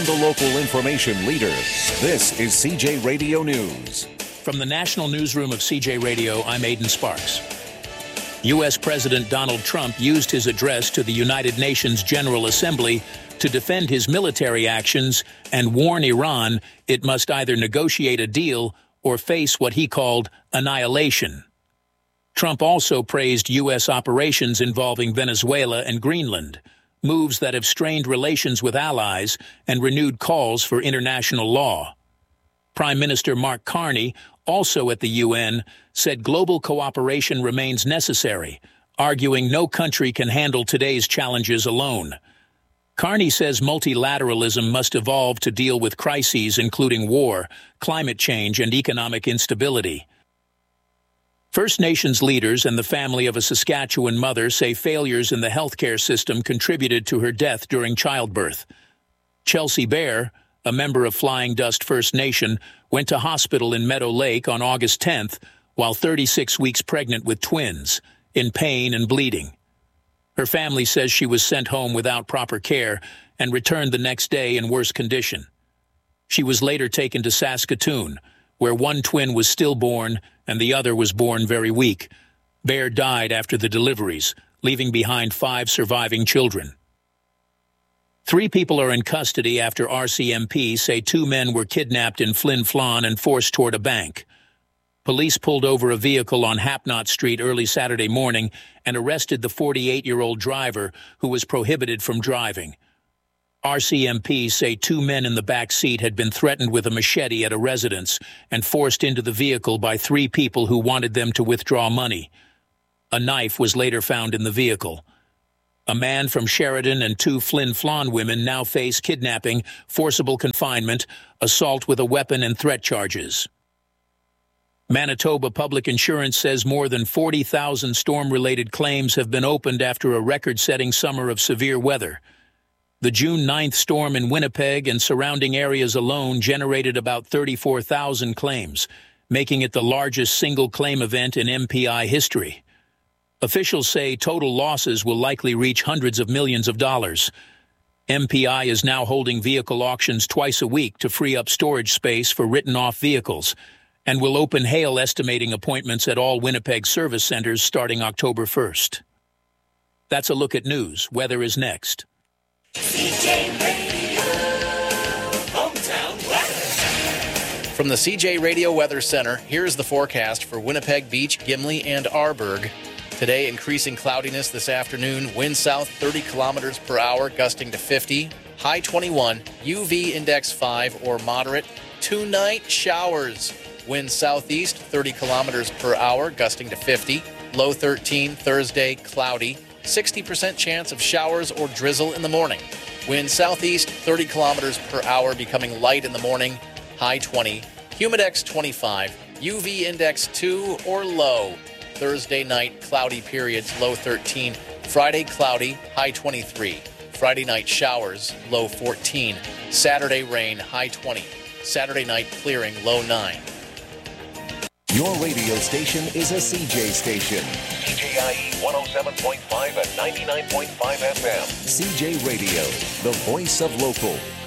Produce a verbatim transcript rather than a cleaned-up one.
and the local information leader. This is C J Radio News. From the National Newsroom of C J Radio, I'm Aidan Sparks. U S President Donald Trump used his address to the United Nations General Assembly to defend his military actions and warn Iran it must either negotiate a deal or face what he called annihilation. Trump also praised U S operations involving Venezuela and Greenland, moves that have strained relations with allies and renewed calls for international law. Prime Minister Mark Carney, also at the U N, said global cooperation remains necessary, arguing no country can handle today's challenges alone. Carney says multilateralism must evolve to deal with crises including war, climate change, and economic instability. First Nations leaders and the family of a Saskatchewan mother say failures in the healthcare system contributed to her death during childbirth. Chelsea Bear, a member of Flying Dust First Nation, went to hospital in Meadow Lake on August tenth while thirty-six weeks pregnant with twins, in pain and bleeding. Her family says she was sent home without proper care and returned the next day in worse condition. She was later taken to Saskatoon, where one twin was stillborn and the other was born very weak. Bear died after the deliveries, leaving behind five surviving children. Three people are in custody after R C M P say two men were kidnapped in Flin Flon and forced toward a bank. Police pulled over a vehicle on Hapnot Street early Saturday morning and arrested the forty-eight-year-old driver who was prohibited from driving. R C M P say two men in the back seat had been threatened with a machete at a residence and forced into the vehicle by three people who wanted them to withdraw money. A knife was later found in the vehicle. A man from Sheridan and two Flin Flon women now face kidnapping, forcible confinement, assault with a weapon, and threat charges. Manitoba Public Insurance says more than forty thousand storm-related claims have been opened after a record-setting summer of severe weather. The June ninth storm in Winnipeg and surrounding areas alone generated about thirty-four thousand claims, making it the largest single claim event in M P I history. Officials say total losses will likely reach hundreds of millions of dollars. M P I is now holding vehicle auctions twice a week to free up storage space for written-off vehicles, and will open hail estimating appointments at all Winnipeg service centers starting October first. That's a look at news. Weather is next. C J Radio, hometown weather. From the C J Radio Weather Center, here's the forecast for Winnipeg Beach, Gimli, and Arborg. Today, increasing cloudiness this afternoon, wind south thirty kilometers per hour, gusting to fifty, high twenty-one, U V index five or moderate. Tonight, showers, wind southeast thirty kilometers per hour, gusting to fifty, low thirteen. Thursday, cloudy, sixty percent chance of showers or drizzle in the morning. Wind southeast thirty kilometers per hour, becoming light in the morning, high twenty, humidex twenty-five, U V index two or low. Thursday night, cloudy periods, low thirteen. Friday, cloudy, high twenty-three. Friday night, showers, low fourteen. Saturday, rain, high twenty. Saturday night, clearing, low nine. Your radio station is a C J station. C J I E one oh seven point five and ninety-nine point five F M. C J Radio, the voice of local.